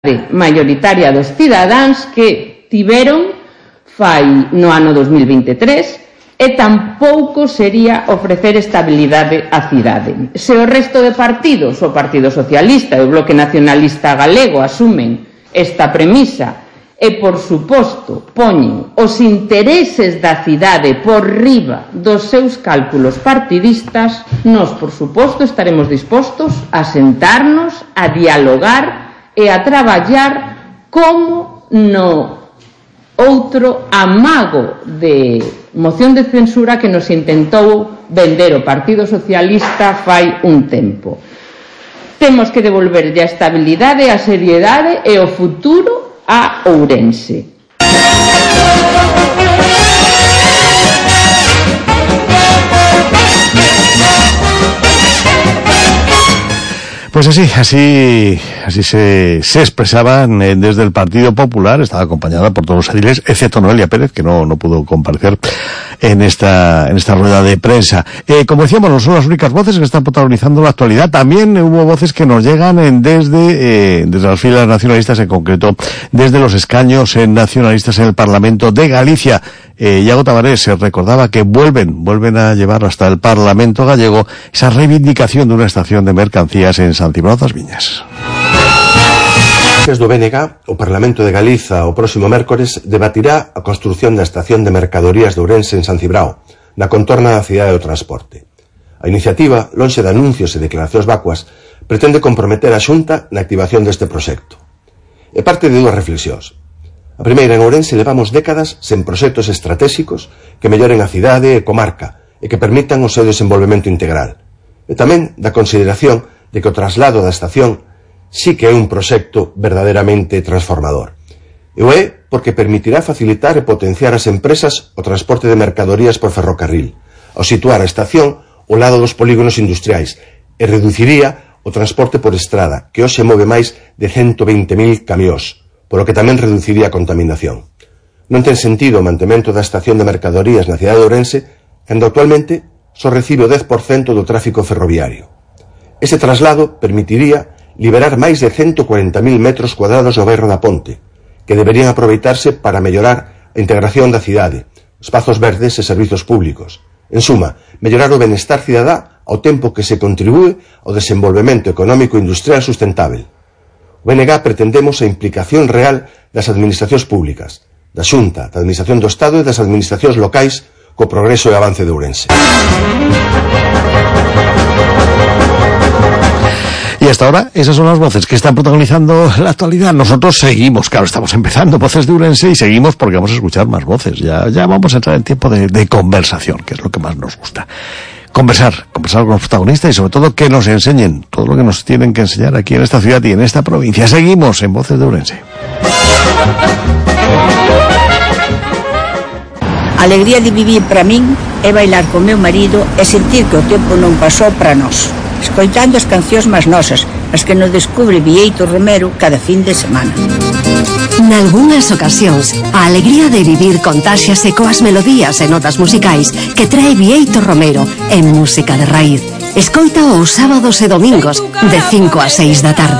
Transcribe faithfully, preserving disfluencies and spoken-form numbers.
maioritaria dos cidadáns que tiveron fai no ano dos mil vinte e tres e tampouco sería ofrecer estabilidade á cidade. Se o resto de partidos, o Partido Socialista e o Bloque Nacionalista Galego asumen esta premisa e, por suposto, poñen os intereses da cidade por riba dos seus cálculos partidistas, nós, por suposto, estaremos dispostos a sentarnos, a dialogar e a traballar como no outro amago de moción de censura que nos intentou vender o Partido Socialista fai un tempo. Temos que devolverlle a estabilidade, a seriedade e o futuro a Ourense. Pues así, así, así se, se expresaban eh, desde el Partido Popular. Estaba acompañada por todos los ediles, excepto Noelia Pérez, que no, no pudo comparecer en esta, en esta rueda de prensa. Eh, como decíamos, no son las únicas voces que están protagonizando la actualidad. También hubo voces que nos llegan en, desde, eh, desde las filas nacionalistas, en concreto, desde los escaños en nacionalistas en el Parlamento de Galicia. Eh, Iago Tavares se recordaba que vuelven, vuelven a llevar hasta el Parlamento gallego esa reivindicación de una estación de mercancías en San Cibrao das Viñas. Desde o B N G, o Parlamento de Galiza o próximo mércores debatirá a construción da estación de mercadorías de Ourense en San Cibrao, na contorna da cidade do transporte. A iniciativa, lonxe de anuncios e declaracións vacuas, pretende comprometer a Xunta na activación deste proxecto. É parte de dúas reflexións. A primeira, en Ourense levamos décadas sen proxectos estratégicos que melloren a cidade e comarca e que permitan o seu desenvolvemento integral. E tamén da consideración de que o traslado da estación sí que é un proxecto verdadeiramente transformador. E o é porque permitirá facilitar e potenciar as empresas o transporte de mercadorías por ferrocarril, ao situar a estación ao lado dos polígonos industriais, e reduciría o transporte por estrada, que hoxe move máis de ciento veinte mil camións, polo que tamén reduciría a contaminación. Non ten sentido o mantemento da estación de mercadorías na cidade de Ourense, cando actualmente só recibe o dez por cento do tráfico ferroviario. Ese traslado permitiría liberar máis de ciento cuarenta mil metros cuadrados do bairro da Ponte, que deberían aproveitarse para mellorar a integración da cidade, espazos verdes e servizos públicos. En suma, mellorar o benestar cidadá ao tempo que se contribúe ao desenvolvemento económico e industrial sustentável. O B N G pretendemos a implicación real das administracións públicas, da Xunta, da Administración do Estado e das administracións locais co progreso e avance de Ourense. Y hasta ahora, esas son las voces que están protagonizando la actualidad. Nosotros seguimos, claro, estamos empezando Voces de Ourense y seguimos porque vamos a escuchar más voces. Ya, ya vamos a entrar en tiempo de, de conversación, que es lo que más nos gusta. Conversar, conversar con los protagonistas y sobre todo que nos enseñen todo lo que nos tienen que enseñar aquí en esta ciudad y en esta provincia. Seguimos en Voces de Ourense. A alegría de vivir para min é bailar con meu marido e sentir que o tempo non pasou para nós, escoitando as cancións máis nosas, as que nos descubre Bieito Romero cada fin de semana. Nalgúnas ocasións, a alegría de vivir contáxiase coas melodías e notas musicais que trae Bieito Romero en Música de Raíz. Escoita os sábados e domingos de cinco a seis da tarde.